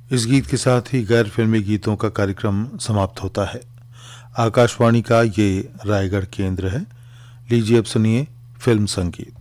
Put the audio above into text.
इस गीत के साथ ही गैर फिल्मी गीतों का कार्यक्रम समाप्त होता है। आकाशवाणी का ये रायगढ़ केंद्र है। लीजिए अब सुनिए फिल्म संगीत।